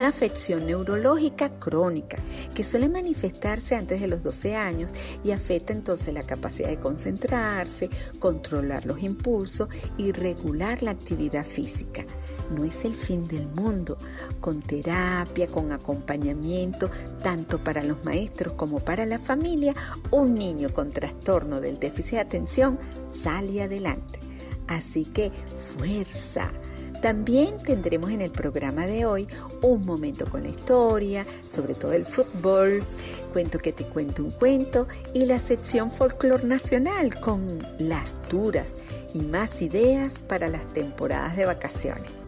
una afección neurológica crónica que suele manifestarse antes de los 12 años y afecta entonces la capacidad de concentrarse, controlar los impulsos y regular la actividad física. No es el fin del mundo. Con terapia, con acompañamiento, tanto para los maestros como para la familia, un niño con trastorno del déficit de atención sale adelante. Así que fuerza. También tendremos en el programa de hoy un momento con la historia, sobre todo el fútbol, cuento que te cuento un cuento y la sección folclor nacional con las duras y más ideas para las temporadas de vacaciones.